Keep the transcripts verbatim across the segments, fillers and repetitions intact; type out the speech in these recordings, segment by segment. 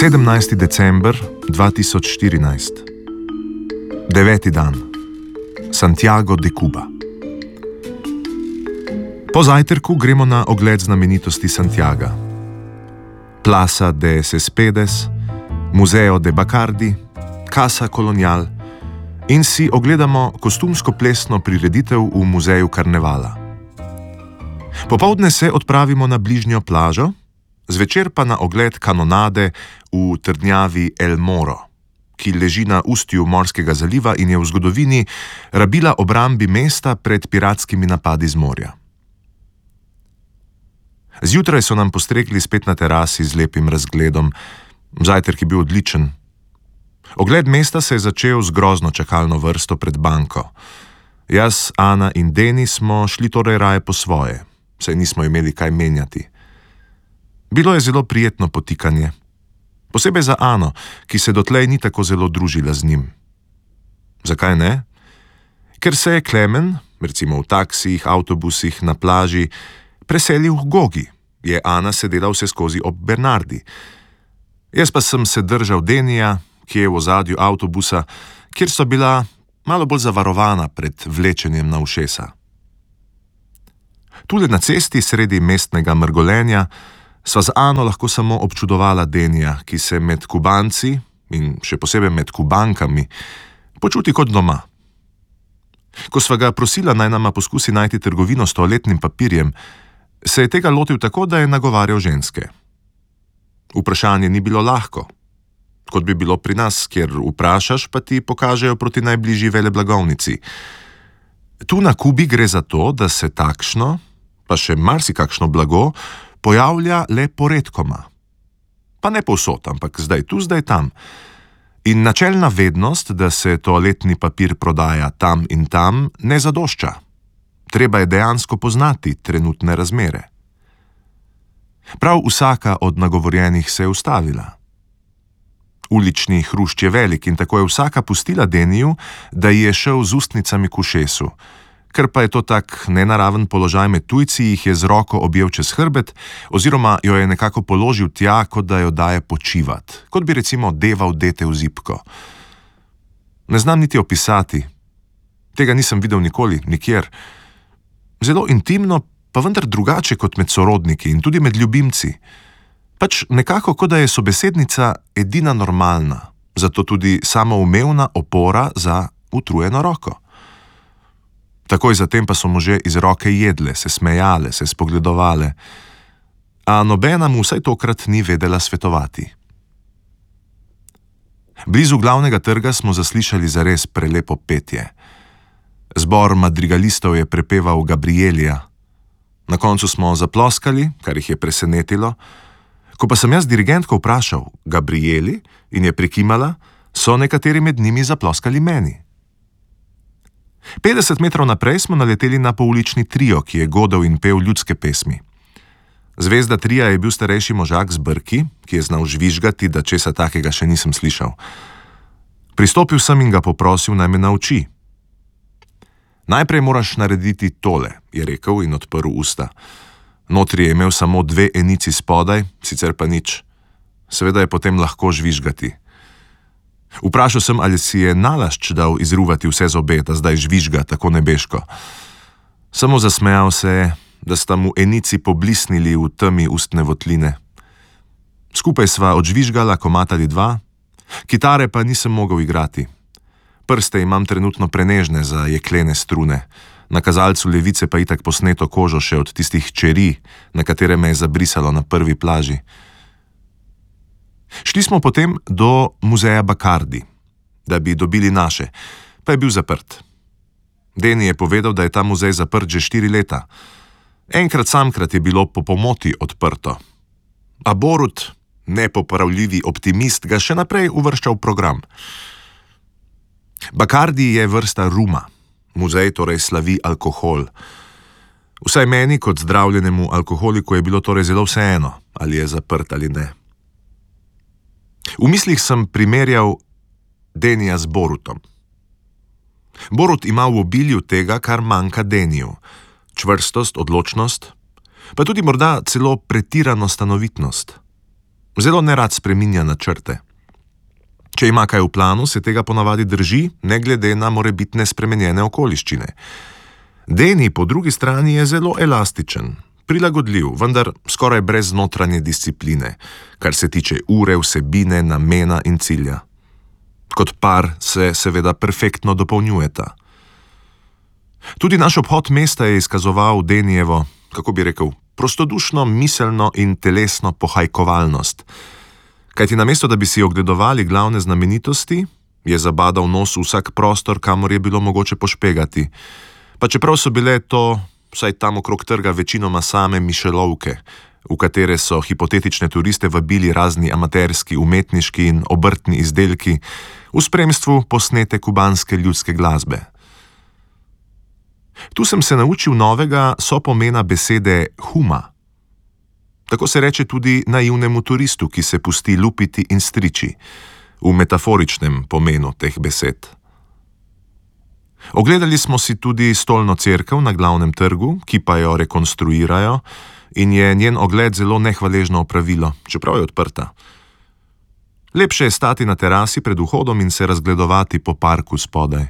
sedemnajsti december dva tisoč štirinajst. Deveti dan. Santiago de Cuba. Po zajtrku gremo na ogled znamenitosti Santiaga. Plaza de Céspedes, Museo de Bacardi, Casa Colonial in si ogledamo kostumsko-plesno prireditev v muzeju Karnevala. Popoldne se odpravimo na bližnjo plažo, zvečer pa na ogled kanonade v trdnjavi El Moro, ki leži na ustju Morskega zaliva in je v zgodovini rabila obrambi mesta pred piratskimi napadi z morja. Zjutraj so nam postregli spet na terasi z lepim razgledom. Zajtrk je bil odličen. Ogled mesta se je začel z grozno čakalno vrsto pred banko. Jaz, Ana in Deni smo šli torej raje po svoje, saj nismo imeli kaj menjati. Bilo je zelo prijetno potikanje. Posebej za Ano, ki se dotlej ni tako zelo družila z njim. Zakaj ne? Ker se je Klemen, recimo v taksijih, avtobusih, na plaži, preselil v Gogi, je Ana sedela vse skozi ob Bernardi. Jaz pa sem se držal Denija, ki je v ozadju avtobusa, kjer so bila malo bolj zavarovana pred vlečenjem na ušesa. Tule na cesti sredi mestnega mrgolenja sva z Ano lahko samo občudovala Denija, ki se med Kubanci in še posebej med Kubankami počuti kot doma. Ko sva ga prosila, naj nama poskusi najti trgovino s toaletnim papirjem, se je tega lotil tako, da je nagovarjal ženske. Vprašanje ni bilo lahko, kot bi bilo pri nas, kjer vprašaš, pa ti pokažejo proti najbližji veleblagovnici. Tu na Kubi gre za to, da se takšno, pa še marsikakšno blago, pojavlja le poredkoma. Pa ne povsod, ampak zdaj tu, zdaj tam. In načelna vednost, da se toaletni papir prodaja tam in tam, ne zadošča. Treba je dejansko poznati trenutne razmere. Prav vsaka od nagovorjenih se je ustavila. Ulični hrušč je velik in tako je vsaka pustila Deniju, da ji je šel z ustnicami k ušesu. Ker pa je to tak nenaraven položaj med tujci, jih je z roko objel čez hrbet oziroma jo je nekako položil tja, kot da jo daje počivat, kot bi recimo deval dete v zibko. Ne znam niti opisati. Tega nisem videl nikoli, nikjer. Zelo intimno, pa vendar drugače kot med sorodniki in tudi med ljubimci. Pač nekako, kot da je sobesednica edina normalna, zato tudi samoumevna opora za utrujeno roko. Takoj zatem pa so može iz roke jedle, se smejale, se spogledovale, a nobena mu vsaj tokrat ni vedela svetovati. Blizu glavnega trga smo zaslišali zares prelepo petje. Zbor madrigalistov je prepeval Gabrielija. Na koncu smo zaploskali, kar jih je presenetilo. Ko pa sem jaz dirigentko vprašal, Gabrieli, in je prikimala, so nekateri med njimi zaploskali meni. petdeset metrov naprej smo naleteli na poulični trio, ki je godal in pel ljudske pesmi. Zvezda tria je bil starejši možak z brki, ki je znal žvižgati, da česa takega še nisem slišal. Pristopil sem in ga poprosil, naj me nauči. Najprej moraš narediti tole, je rekel in odprl usta. Notri je imel samo dve enici spodaj, sicer pa nič. Seveda je potem lahko žvižgati. Vprašal sem, ali si je nalašč dal izruvati vse zobe, da zdaj žvižga tako nebeško. Samo zasmejal se je, da sta mu enici poblisnili v temi ustne votline. Skupaj sva odžvižgala komad ali dva, kitare pa nisem mogel igrati. Prste imam trenutno prenežne za jeklene strune, na kazalcu levice pa itak posneto kožo še od tistih čeri, na katere me je zabrisalo na prvi plaži. Šli smo potem do muzeja Bacardi, da bi dobili naše, pa je bil zaprt. Deni je povedal, da je ta muzej zaprt že štiri leta. Enkrat samkrat je bilo po pomoti odprto. A Borut, nepopravljivi optimist, ga še naprej uvršča v program. Bacardi je vrsta ruma. Muzej torej slavi alkohol. Vsaj meni kot zdravljenemu alkoholiku je bilo torej zelo vseeno, ali je zaprt ali ne. V mislih sem primerjal Denija z Borutom. Borut ima v obilju tega, kar manjka Deniju. Čvrstost, odločnost, pa tudi morda celo pretirano stanovitnost. Zelo nerad spreminja načrte. Če ima kaj v planu, se tega ponavadi drži, ne glede na morebitne spremenjene okoliščine. Deni po drugi strani je zelo elastičen, prilagodljiv, vendar skoraj brez notranje discipline, kar se tiče ure, vsebine, namena in cilja. Kot par se seveda perfektno dopolnjujeta. Tudi naš obhod mesta je izkazoval Denijevo, kako bi rekel, prostodušno, miselno in telesno pohajkovalnost. Kajti namesto, da bi si ogledovali glavne znamenitosti, je zabadal nos v vsak prostor, kamor je bilo mogoče pošpegati. Pa čeprav so bile to, vsaj tam okrog trga, večinoma same mišelovke, v katere so hipotetične turiste vabili razni amaterski, umetniški in obrtni izdelki v spremstvu posnete kubanske ljudske glasbe. Tu sem se naučil novega sopomena besede huma. Tako se reče tudi naivnemu turistu, ki se pusti lupiti in striči, v metaforičnem pomenu teh besed. Ogledali smo si tudi stolno cerkev na glavnem trgu, ki pa jo rekonstruirajo, in je njen ogled zelo nehvaležno opravilo, čeprav je odprta. Lepše je stati na terasi pred vhodom in se razgledovati po parku spodaj.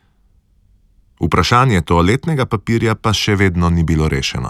Vprašanje toaletnega papirja pa še vedno ni bilo rešeno.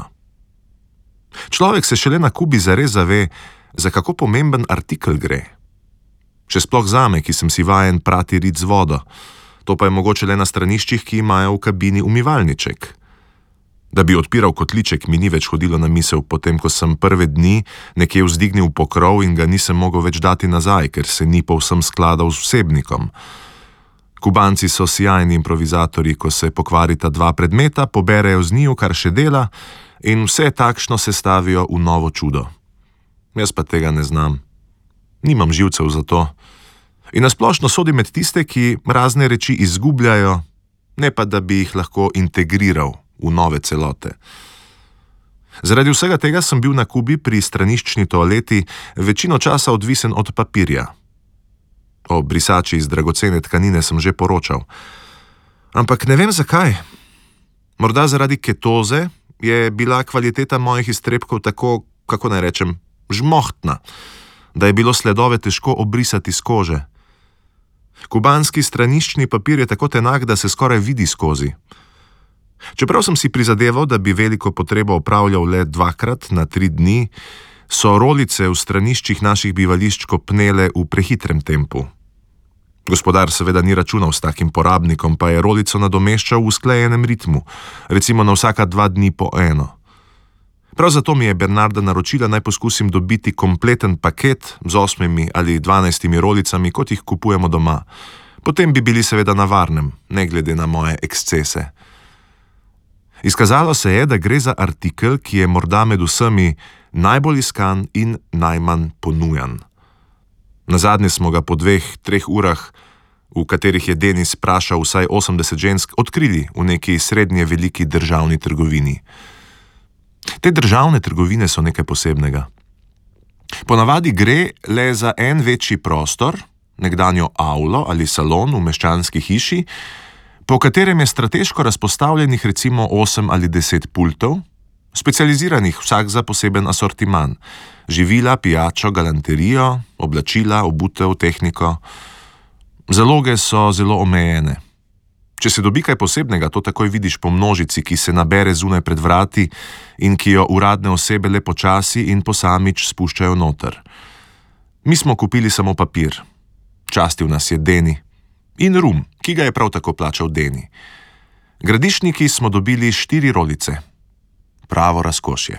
Človek se šele na Kubi zares zave, za kako pomemben artikel gre. Še sploh zame, ki sem si vajen prati rit z vodo, to pa je mogoče le na straniščih, ki imajo v kabini umivalniček. Da bi odpiral kotliček, mi ni več hodilo na misel, potem ko sem prve dni nekje vzdignil pokrov in ga nisem mogel več dati nazaj, ker se ni povsem skladal z vsebnikom. Kubanci so sijajni improvizatorji, ko se pokvarita dva predmeta, poberejo z njiju, kar še dela, in vse takšno sestavijo v novo čudo. Jaz pa tega ne znam. Nimam živcev za to. In nasplošno sodim med tiste, ki razne reči izgubljajo, ne pa da bi jih lahko integriral v nove celote. Zaradi vsega tega sem bil na Kubi pri straniščni toaleti večino časa odvisen od papirja. O brisači iz dragocene tkanine sem že poročal. Ampak ne vem zakaj. Morda zaradi ketoze je bila kvaliteta mojih iztrebkov tako, kako naj rečem, žmohtna, da je bilo sledove težko obrisati z kože. Kubanski straniščni papir je tako tenak, da se skoraj vidi skozi. Čeprav sem si prizadeval, da bi veliko potrebo opravljal le dvakrat na tri dni, so rolice v straniščih naših bivališč kopnele v prehitrem tempu. Gospodar seveda ni računal s takim porabnikom, pa je rolico nadomeščal v sklejenem ritmu, recimo na vsaka dva dni po eno. Prav zato mi je Bernarda naročila, naj poskusim dobiti kompleten paket z osmimi ali dvanajstimi rolicami, kot jih kupujemo doma. Potem bi bili seveda na varnem, ne glede na moje ekscese. Izkazalo se je, da gre za artikel, ki je morda med vsemi najbolj iskan in najmanj ponujan. Nazadnje smo ga po dveh, treh urah, v katerih je Denis sprašal vsaj osemdeset žensk, odkrili v neki srednje veliki državni trgovini. Te državne trgovine so nekaj posebnega. Ponavadi gre le za en večji prostor, nekdanjo avlo ali salon v meščanski hiši, po katerem je strateško razpostavljenih recimo osem ali deset pultov, specializiranih vsak za poseben asortiman, živila, pijačo, galanterijo, oblačila, obutev, tehniko. Zaloge so zelo omejene. Če se dobi kaj posebnega, to takoj vidiš po množici, ki se nabere zunaj pred vrati in ki jo uradne osebe le počasi in posamič spuščajo noter. Mi smo kupili samo papir. Častil nas je Deni. In rum, ki ga je prav tako plačal Deni. Gradišniki smo dobili štiri rolice. Pravo razkošje.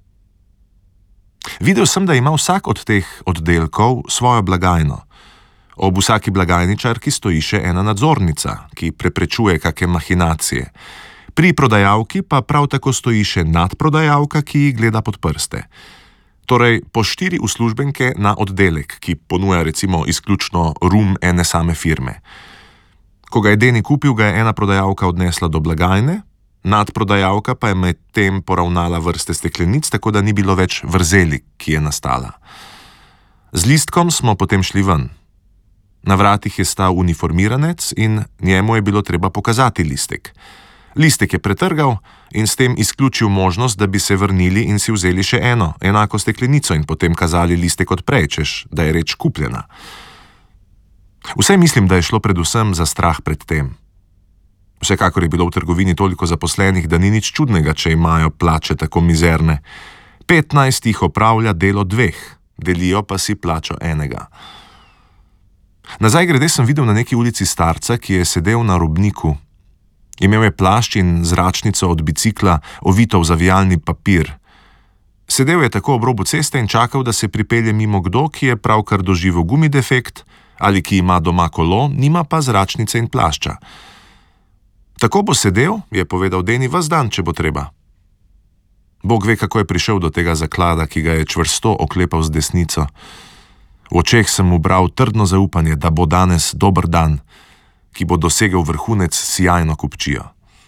Videl sem, da ima vsak od teh oddelkov svojo blagajno. Ob vsaki blagajničarki stoji še ena nadzornica, ki preprečuje kake mahinacije. Pri prodajalki pa prav tako stoji še nadprodajalka, ki ji gleda pod prste. Torej, po štiri uslužbenke na oddelek, ki ponuja recimo izključno rum ene same firme. Ko ga je Deni kupil, ga je ena prodajalka odnesla do blagajne, nadprodajalka pa je med tem poravnala vrste steklenic, tako da ni bilo več vrzeli, ki je nastala. Z listkom smo potem šli ven. Na vratih je stal uniformiranec in njemu je bilo treba pokazati listek. Listek je pretrgal in s tem izključil možnost, da bi se vrnili in si vzeli še eno, enako steklenico in potem kazali listek od prej, češ, da je reč kupljena. Vse mislim, da je šlo predvsem za strah pred tem. Vsekakor je bilo v trgovini toliko zaposlenih, da ni nič čudnega, če imajo plače tako mizerne. Petnajst jih opravlja delo dveh, delijo pa si plačo enega. Nazaj grede sem videl na neki ulici starca, ki je sedel na robniku. Imel je plašč in zračnico od bicikla, ovito v zavijalni papir. Sedel je tako ob robu ceste in čakal, da se pripelje mimo kdo, ki je pravkar doživel gumidefekt ali ki ima doma kolo, nima pa zračnice in plašča. Tako bo sedel, je povedal Deni, ves dan, če bo treba. Bog ve, kako je prišel do tega zaklada, ki ga je čvrsto oklepal z desnico. V očeh sem mu bral trdno zaupanje, da bo danes dober dan, ki bo dosegel vrhunec s sijajno kupčijo.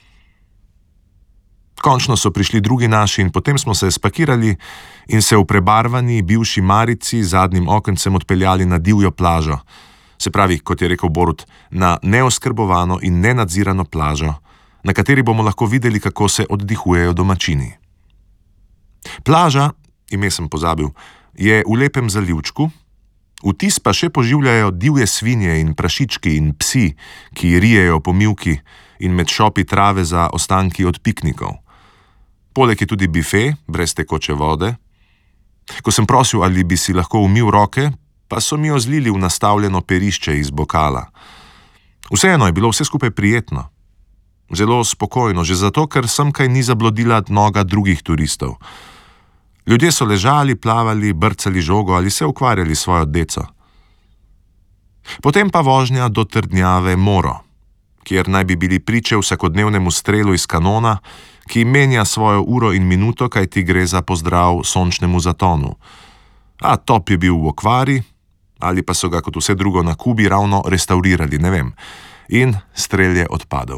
Končno so prišli drugi naši in potem smo se spakirali in se v prebarvani bivši marici zadnjim okencem odpeljali na divjo plažo, se pravi, kot je rekel Borut, na neoskrbovano in nenadzirano plažo, na kateri bomo lahko videli, kako se oddihujejo domačini. Plaža, ime sem pozabil, je v lepem zalivčku, vtis pa še poživljajo divje svinje in prašički in psi, ki rijejo po mivki in med šopi trave za ostanki od piknikov. Poleg je tudi bife, brez tekoče vode. Ko sem prosil, ali bi si lahko umil roke, pa so mi jo zlili v nastavljeno perišče iz bokala. Vseeno je bilo vse skupaj prijetno. Zelo spokojno, že zato, ker semkaj ni zablodila noga drugih turistov. Ljudje so ležali, plavali, brcali žogo ali se ukvarjali s svojo deco. Potem pa vožnja do trdnjave Moro, kjer naj bi bili priče vsakodnevnemu strelu iz kanona, ki menja svojo uro in minuto, kaj ti gre za pozdrav sončnemu zatonu. A top je bil v okvari, ali pa so ga kot vse drugo na Kubi ravno restavrirali, ne vem, in strel je odpadel.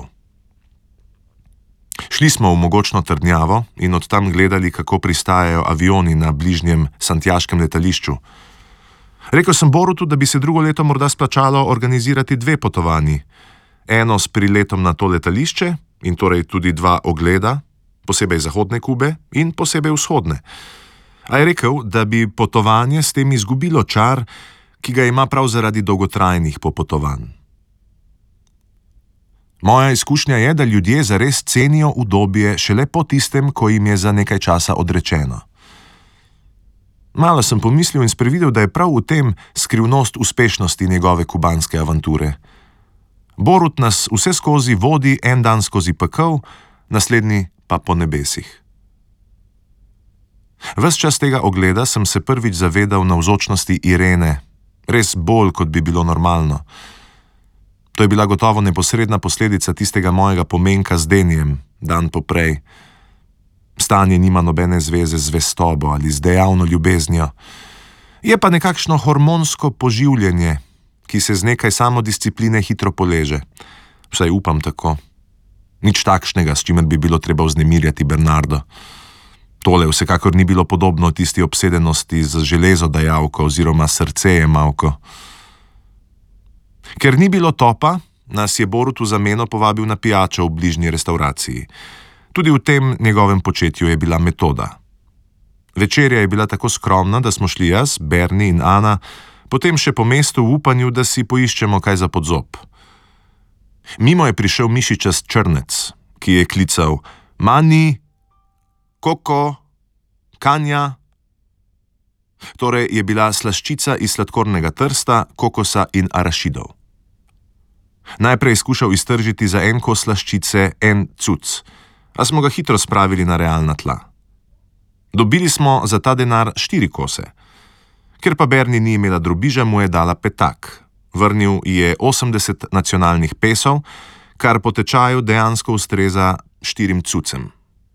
Šli smo v mogočno trdnjavo in od tam gledali, kako pristajajo avioni na bližnjem santiaškem letališču. Rekel sem Borutu, da bi se drugo leto morda splačalo organizirati dve potovanji. Eno s priletom na to letališče in torej tudi dva ogleda, posebej zahodne Kube in posebej vzhodne. A je rekel, da bi potovanje s tem izgubilo čar, ki ga ima prav zaradi dolgotrajnih popotovanj. Moja izkušnja je, da ljudje zares cenijo udobje šele po tistem, ko jim je za nekaj časa odrečeno. Malo sem pomislil in sprevidel, da je prav v tem skrivnost uspešnosti njegove kubanske avanture. Borut nas vse skozi vodi en dan skozi pekel, naslednji pa po nebesih. Ves čas tega ogleda sem se prvič zavedal navzočnosti Irene, res bolj, kot bi bilo normalno. To je bila gotovo neposredna posledica tistega mojega pomenka z Denijem, dan poprej. Stanje nima nobene zveze z zvestobo ali z dejavno ljubeznijo. Je pa nekakšno hormonsko poživljenje, ki se z nekaj samodiscipline hitro poleže. Vsaj upam tako. Nič takšnega, s čimer bi bilo treba vznemirjati Bernardo. Tole vsekakor ni bilo podobno tisti obsedenosti z železodajalko oziroma srcejemalko. Ker ni bilo topa, nas je Borut v zameno povabil na pijačo v bližnji restavraciji. Tudi v tem njegovem početju je bila metoda. Večerja je bila tako skromna, da smo šli jaz, Berni in Ana, potem še po mestu v upanju, da si poiščemo kaj za podzob. Mimo je prišel mišičast črnec, ki je klical Mani, Koko, Kanja. Torej je bila slaščica iz sladkornega trsta, kokosa in arašidov. Najprej je skušal iztržiti za en kos slaščice en cuc, a smo ga hitro spravili na realna tla. Dobili smo za ta denar štiri kose. Ker pa Berni ni imela drobiža, mu je dala petak. Vrnil je osemdeset nacionalnih pesov, kar po tečaju dejansko ustreza štirim cucem.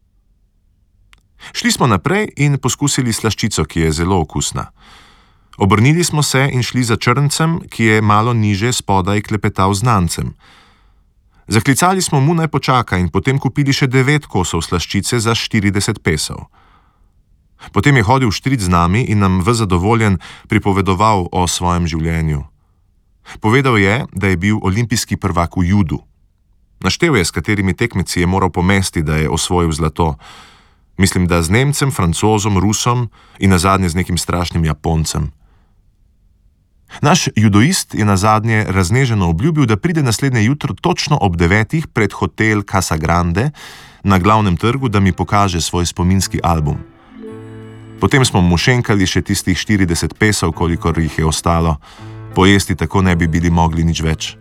Šli smo naprej in poskusili slaščico, ki je zelo okusna. Obrnili smo se in šli za črncem, ki je malo niže spodaj klepetal z znancem. Zaklicali smo mu naj počaka in potem kupili še devet kosov slaščice za štirideset pesov. Potem je hodil štric z nami in nam ves zadovoljen pripovedoval o svojem življenju. Povedal je, da je bil olimpijski prvak v judu. Naštel je, s katerimi tekmeci je moral pomesti, da je osvojil zlato. Mislim, da z Nemcem, Francozom, Rusom in nazadnje z nekim strašnim Japoncem. Naš judoist je nazadnje razneženo obljubil, da pride naslednje jutro točno ob devetih pred hotel Casa Grande na glavnem trgu, da mi pokaže svoj spominski album. Potem smo mu šenkali še tistih štirideset pesov, kolikor jih je ostalo. Pojesti tako ne bi bili mogli nič več.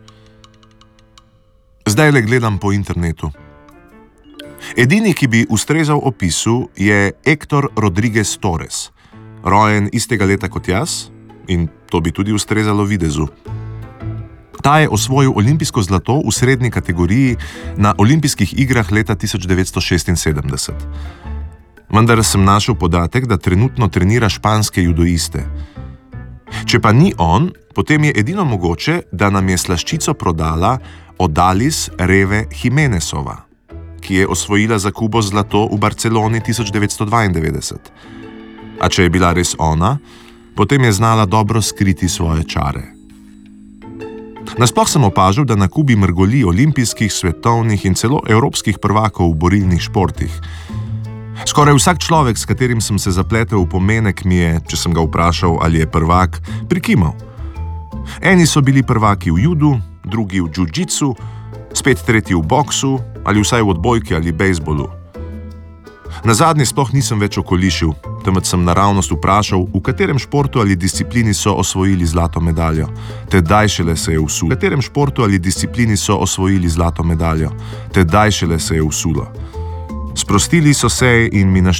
Zdaj le gledam po internetu. Edini, ki bi ustrezal opisu, je Hector Rodriguez Torres, rojen istega leta kot jaz, in to bi tudi ustrezalo videzu. Ta je osvojil olimpijsko zlato v srednji kategoriji na olimpijskih igrah leta tisoč devetsto šestinsedemdeset. Vendar sem našel podatek, da trenutno trenira španske judoiste. Če pa ni on, potem je edino mogoče, da nam je slaščico prodala Odalis Reve Jimenezova, ki je osvojila za Kubo zlato v Barceloni tisoč devetsto dvaindevetdeset. A če je bila res ona, potem je znala dobro skriti svoje čare. Nasploh sem opažal, da na Kubi mrgoli olimpijskih, svetovnih in celo evropskih prvakov v borilnih športih. Skoraj vsak človek, s katerim sem se zapletel v pomenek, mi je, če sem ga vprašal, ali je prvak, prikimal. Eni so bili prvaki v judu, drugi v džudžicu, spet tretji v boksu ali vsaj v odbojki ali bejzbolu. Nazadnje sploh nisem več okolišil, temveč sem naravnost vprašal, v katerem športu ali disciplini so osvojili zlato medaljo. Tedaj šele se je vsulo. V katerem športu ali disciplini so osvojili zlato medaljo. Tedaj šele se je vsulo. Sprostili so se in mi našteli